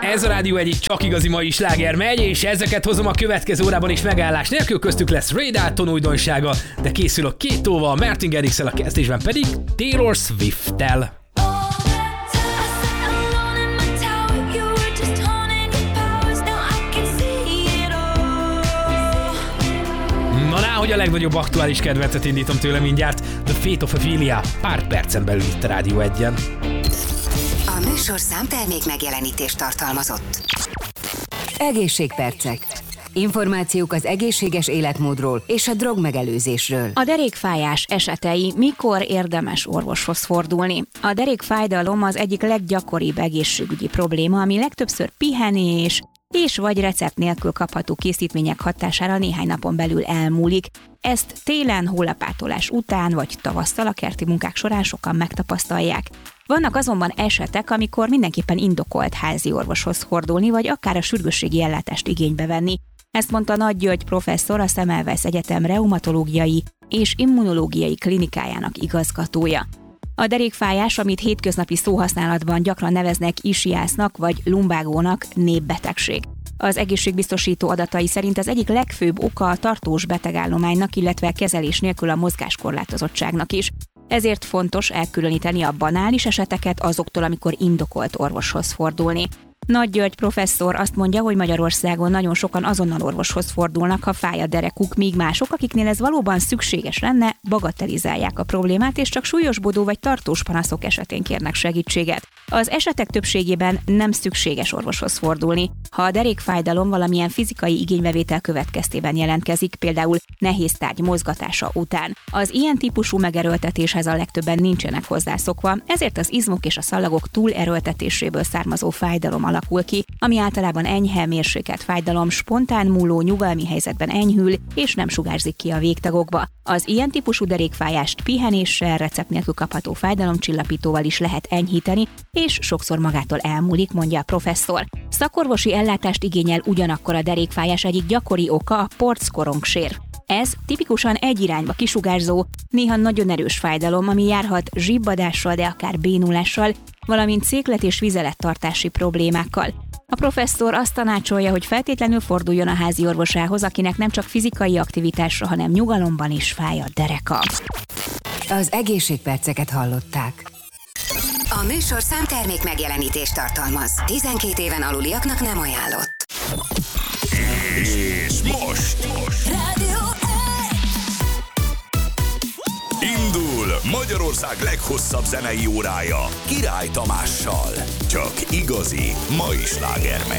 Ez a Rádió egyik csak igazi mai sláger megy, és ezeket hozom a következő órában is megállás nélkül, köztük lesz Ray Dalton újdonsága, de készül a két tóval, Martin Garrix-el, a kezdésben pedig Taylor Swift-tel. Hogy a legnagyobb aktuális kedvencet indítom tőle mindjárt, The Fate of Ophelia, pár percen belül itt a Rádió 1-en. A műsor számtermék megjelenítést tartalmazott. Egészségpercek. Információk az egészséges életmódról és a drogmegelőzésről. A derékfájás esetei, mikor érdemes orvoshoz fordulni. A derékfájdalom az egyik leggyakoribb egészségügyi probléma, ami legtöbbször pihenés és vagy recept nélkül kapható készítmények hatására néhány napon belül elmúlik. Ezt télen, hólepátolás után vagy tavasszal a kerti munkák során sokan megtapasztalják. Vannak azonban esetek, amikor mindenképpen indokolt házi orvoshoz fordulni, vagy akár a sürgősségi ellátást igénybe venni. Ezt mondta Nagy György professzor, a Semmelweis Egyetem reumatológiai és immunológiai klinikájának igazgatója. A derékfájás, amit hétköznapi szóhasználatban gyakran neveznek ischiasnak vagy lumbágónak, népbetegség. Az egészségbiztosító adatai szerint az egyik legfőbb oka a tartós betegállománynak, illetve kezelés nélkül a mozgáskorlátozottságnak is. Ezért fontos elkülöníteni a banális eseteket azoktól, amikor indokolt orvoshoz fordulni. Nagy György professzor azt mondja, hogy Magyarországon nagyon sokan azonnal orvoshoz fordulnak, ha fáj a derekuk, míg mások, akiknél ez valóban szükséges lenne, bagatelizálják a problémát, és csak súlyosbodó vagy tartós panaszok esetén kérnek segítséget. Az esetek többségében nem szükséges orvoshoz fordulni. Ha a derékfájdalom valamilyen fizikai igénybevétel következtében jelentkezik, például nehéz tárgy mozgatása után, az ilyen típusú megerőltetéshez a legtöbben nincsenek hozzászokva, ezért az izmok és a szalagok túlerőltetéséből származó fájdalom alakul ki, ami általában enyhe, mérsékelt fájdalom, spontán múló, nyugalmi helyzetben enyhül, és nem sugárzik ki a végtagokba. Az ilyen típusú derékfájást pihenéssel, recept nélkül kapható fájdalomcsillapítóval is lehet enyhíteni, és sokszor magától elmúlik, mondja a professzor. Szakorvosi ellátást igényel ugyanakkor a derékfájás egyik gyakori oka a porckorongsér. Ez tipikusan egy irányba kisugárzó, néha nagyon erős fájdalom, ami járhat zsibbadással, de akár bénulással, valamint széklet- és vizelettartási problémákkal. A professzor azt tanácsolja, hogy feltétlenül forduljon a házi orvosához, akinek nem csak fizikai aktivitásra, hanem nyugalomban is fáj a dereka. Az egészségperceket hallották. A műsor számtermék megjelenítést tartalmaz. 12 éven aluliaknak nem ajánlott. És most Rádió indul Magyarország leghosszabb zenei órája Király Tamással. Csak igazi mai slágermegy.